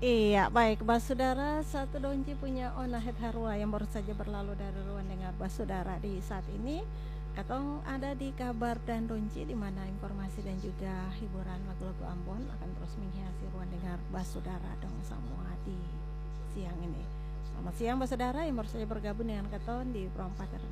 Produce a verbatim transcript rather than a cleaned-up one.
Iya, baik, Basudara satu donci punya Ona Het Harua yang baru saja berlalu dari ruang dengar Basudara di saat ini. Kakong ada di kabar dan donci di mana informasi dan juga hiburan lagu-lagu Ambon akan terus menghiasi ruang dengar Basudara dong semua di siang ini. Selamat siang Basudara yang baru saja bergabung dengan Keton di Perompak